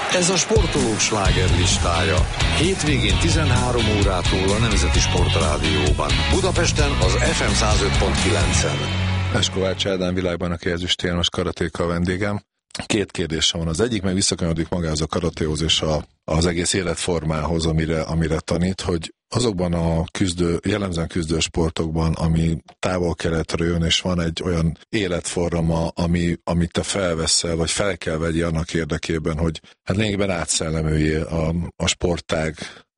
Ez a sportolók slágerlistája. Hétvégén 13 órától a Nemzeti Sportrádióban. Budapesten az FM 105.9-en. Eskovács Ádám világbajnoki ezüstérmes karatéka a vendégem. Két kérdésem van. Az egyik meg visszakanyarodik magához a karatéhoz és az egész életformához, amire tanít, hogy azokban a jellemzően küzdő sportokban, ami távol-keletről jön, és van egy olyan életforma, amit te felveszel, vagy fel kell vegyél annak érdekében, hogy hát lényegében átszellemüljél a sportág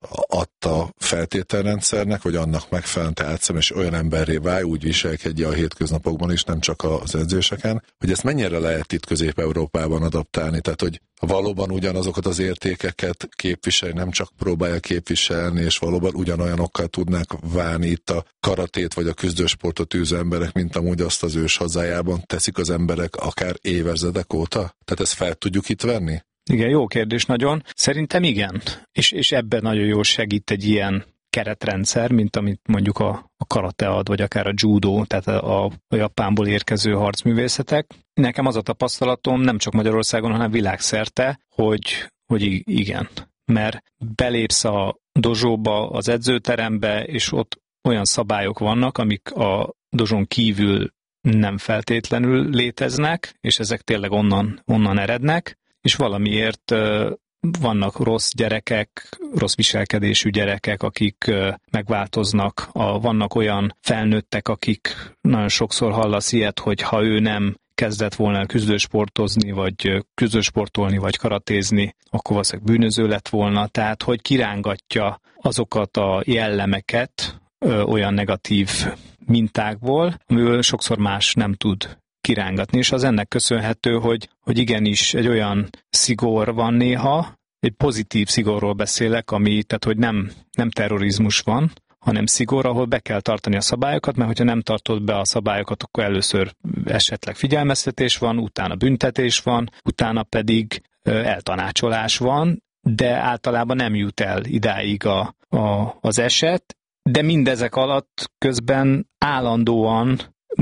adta feltételrendszernek, vagy annak megfelelően te átszem, és olyan emberré válj, úgy viselkedj a hétköznapokban is, nem csak az edzéseken, hogy ezt mennyire lehet itt Közép-Európában adaptálni, tehát hogy valóban ugyanazokat az értékeket képviselni, nem csak próbálja képviselni, és valóban ugyanolyanokkal tudnák válni itt a karatét, vagy a küzdősportot űző emberek, mint amúgy azt az ős hazájában teszik az emberek akár évezredek óta? Tehát ezt fel tudjuk itt venni? Igen, jó kérdés nagyon. Szerintem igen. És ebben nagyon jól segít egy ilyen keretrendszer, mint amit mondjuk a karate ad, vagy akár a judo, tehát a Japánból érkező harcművészetek. Nekem az a tapasztalatom, nem csak Magyarországon, hanem világszerte, hogy igen. Mert belépsz a dozsóba, az edzőterembe, és ott olyan szabályok vannak, amik a dozsón kívül nem feltétlenül léteznek, és ezek tényleg onnan erednek, és valamiért vannak rossz gyerekek, rossz viselkedésű gyerekek, akik megváltoznak. Vannak olyan felnőttek, akik nagyon sokszor hallasz ilyet, hogy ha ő nem kezdett volna el küzdősportozni, vagy küzdősportolni, vagy karatézni, akkor valószínűleg bűnöző lett volna. Tehát, hogy kirángatja azokat a jellemeket olyan negatív mintákból, amiből sokszor más nem tud kirángatni, és az ennek köszönhető, hogy igenis egy olyan szigor van néha, egy pozitív szigorról beszélek, tehát hogy nem terrorizmus van, hanem szigor, ahol be kell tartani a szabályokat, mert hogyha nem tartod be a szabályokat, akkor először esetleg figyelmeztetés van, utána büntetés van, utána pedig eltanácsolás van, de általában nem jut el idáig az eset, de mindezek alatt közben állandóan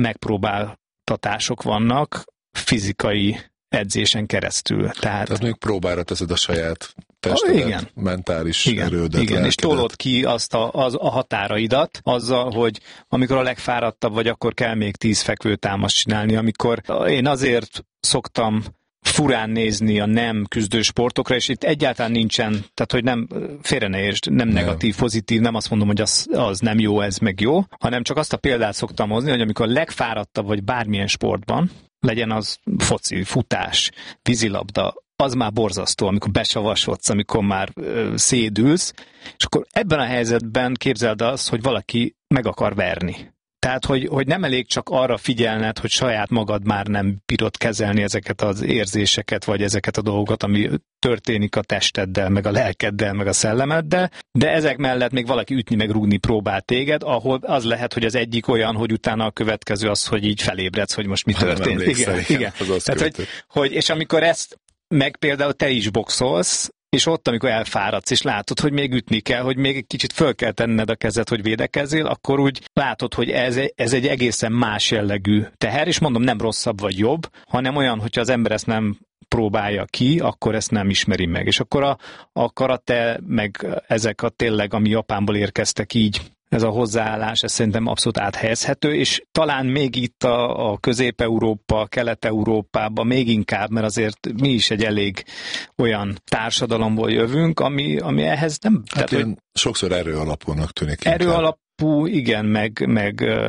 megpróbáltatások vannak fizikai edzésen keresztül. Tehát mondjuk próbára teszed a saját testedet, mentális erődet. Igen, és tolod ki azt a határaidat azzal, hogy amikor a legfáradtabb vagy, akkor kell még 10 fekvőtámaszt csinálni, amikor én azért szoktam furán nézni a nem küzdő sportokra, és itt egyáltalán nincsen, tehát hogy nem, félre ne értsd, nem negatív, pozitív, nem azt mondom, hogy az nem jó, ez meg jó, hanem csak azt a példát szoktam hozni, hogy amikor a legfáradtabb vagy bármilyen sportban, legyen az foci, futás, vízilabda, az már borzasztó, amikor besavasodsz, amikor már szédülsz, és akkor ebben a helyzetben képzeld azt, hogy valaki meg akar verni. Tehát, hogy nem elég csak arra figyelned, hogy saját magad már nem bírod kezelni ezeket az érzéseket, vagy ezeket a dolgokat, ami történik a testeddel, meg a lelkeddel, meg a szellemeddel, de ezek mellett még valaki ütni, meg rúgni próbál téged, ahol az lehet, hogy az egyik olyan, hogy utána a következő az, hogy így felébredsz, hogy most mi történt. Igen. Tehát, hogy, és amikor ezt, meg például te is boxolsz, és ott, amikor elfáradsz, és látod, hogy még ütni kell, hogy még egy kicsit föl kell tenned a kezed, hogy védekezzél, akkor úgy látod, hogy ez egy egészen más jellegű teher, és mondom, nem rosszabb vagy jobb, hanem olyan, hogyha az ember ezt nem próbálja ki, akkor ezt nem ismeri meg. És akkor a karate, meg ezek a tényleg, ami Japánból érkeztek így, ez a hozzáállás, ez szerintem abszolút áthelyezhető, és talán még itt a Közép-Európa, Kelet-Európában még inkább, mert azért mi is egy elég olyan társadalomból jövünk, ami ehhez nem... Hát tehát, sokszor erőalapúnak tűnik. Erőalapú, igen, meg